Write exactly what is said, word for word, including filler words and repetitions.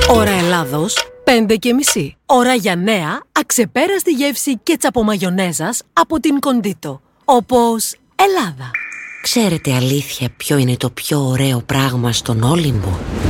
Ώρα Ελλάδος, πέντε και μισή. Ώρα για νέα, αξεπέραστη γεύση κέτσαπο μαγιονέζας από την Κοντίτο. Όπως Ελλάδα. Ξέρετε αλήθεια ποιο είναι το πιο ωραίο πράγμα στον Όλυμπο?